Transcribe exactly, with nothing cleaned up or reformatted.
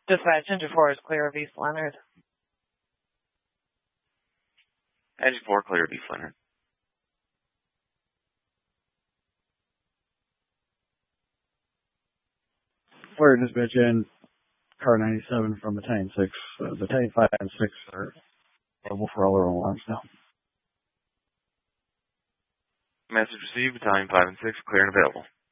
Dispatch engine four is clear of East Leonard. Engine four clear of East Leonard. Clear dispatch in car ninety-seven from battalion six. Uh, battalion five and six are available for all their own alarms now. Message received. Battalion five and six clear and available.